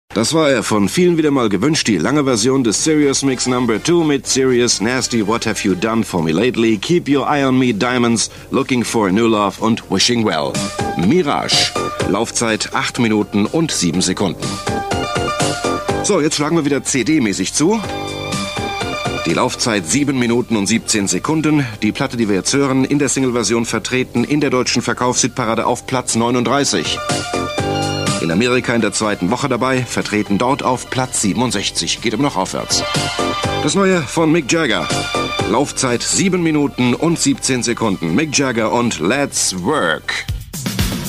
Das war er, von vielen wieder mal gewünscht, die lange Version des Serious Mix Number 2 mit Serious, Nasty, What Have You Done For Me Lately, Keep Your Eye On Me, Diamonds, Looking For a New Love und Wishing Well. Mirage, Laufzeit 8 Minuten und 7 Sekunden. So, jetzt schlagen wir wieder CD-mäßig zu. Die Laufzeit 7 Minuten und 17 Sekunden. Die Platte, die wir jetzt hören, in der Single-Version vertreten in der deutschen Verkaufshitparade auf Platz 39. In Amerika in der zweiten Woche dabei, vertreten dort auf Platz 67. Geht immer noch aufwärts. Das Neue von Mick Jagger. Laufzeit 7 Minuten und 17 Sekunden. Mick Jagger und Let's Work.